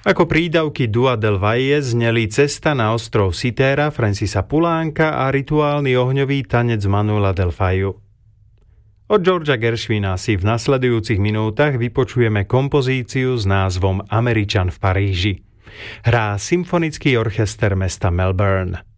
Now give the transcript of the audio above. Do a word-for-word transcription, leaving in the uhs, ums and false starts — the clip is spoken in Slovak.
Ako prídavky Dua del Valle zneli Cesta na ostrov Citera Francisa Pulánka a rituálny ohňový tanec Manuela del Fayu. Od Georgea Gershwina si v nasledujúcich minútach vypočujeme kompozíciu s názvom Američan v Paríži. Hrá symfonický orchester mesta Melbourne.